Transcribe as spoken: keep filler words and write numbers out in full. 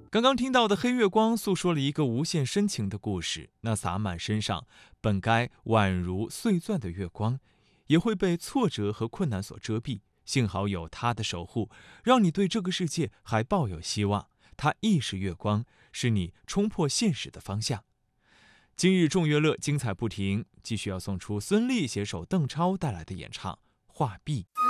刚刚听到的黑月光诉说了一个无限深情的故事，那洒满身上本该宛如碎钻的月光，也会被挫折和困难所遮蔽。幸好有它的守护，让你对这个世界还抱有希望。它亦是月光，是你冲破现实的方向。今日众乐乐精彩不停，继续要送出孙俪携手邓超带来的演唱《画壁》。